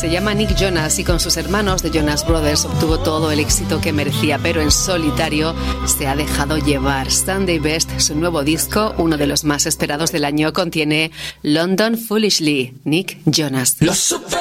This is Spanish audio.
Se llama Nick Jonas y con sus hermanos de Jonas Brothers obtuvo todo el éxito que merecía, pero en solitario se ha dejado llevar. Sunday Best, su nuevo disco, uno de los más esperados del año, contiene London Foolishly. Nick Jonas.